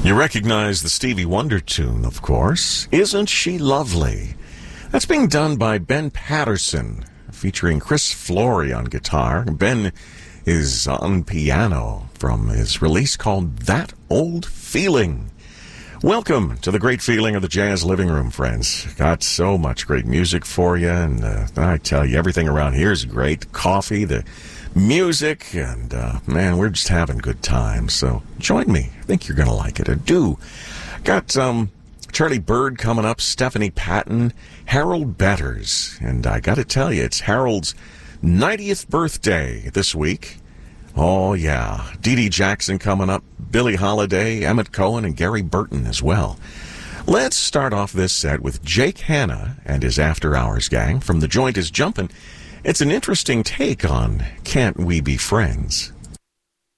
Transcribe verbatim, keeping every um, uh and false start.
You recognize the Stevie Wonder tune, of course. Isn't She Lovely? That's being done by Ben Patterson, featuring Chris Flory on guitar. Ben is on piano from his release called That Old Feeling. Welcome to the great feeling of the Jazz Living Room, friends. Got so much great music for you, and uh, I tell you, everything around here is great. Coffee, the music, and uh, man, we're just having good times. So join me. I think you're going to like it. I do. Got um, Charlie Bird coming up, Stephanie Patton, Harold Betters, and I got to tell you, it's Harold's ninetieth birthday this week. Oh, yeah. Dee Dee Jackson coming up, Billie Holiday, Emmett Cohen, and Gary Burton as well. Let's start off this set with Jake Hanna and his After Hours gang from The Joint is Jumpin'. It's an interesting take on Can't We Be Friends?